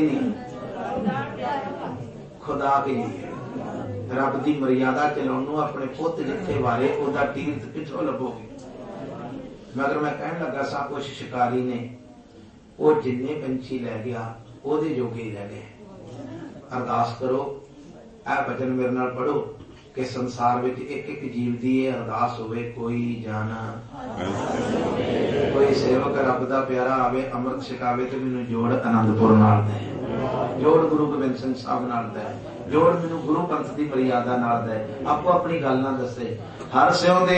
नहीं, खुदा के लिए रब की मर्यादा चलाउण अपने पुत जिथे वारे ओदा तीर्थ किथों लभोगे। मगर मैं कहन लगा सा कुछ शिकारी ने वो जिन्ने पंछी लै गया ओदे जोगे ही रह गए। अरदास करो, ऐ वचन मेरे नाल पढ़ो कि संसार विच एक एक जीव दी अरदास होवे, कोई जाना कोई सेवक रब दा प्यारा आवे अमृत छकावे ते मैनूं जोड़ आनंदपुर नाल दे, जोड़ गुरु गोबिंद सिंह साहब नाल दे, जोड़ मैनूं गुरु पंथ दी मर्यादा नाल दे। आपो अपनी गल ना दसे हर सिओ दे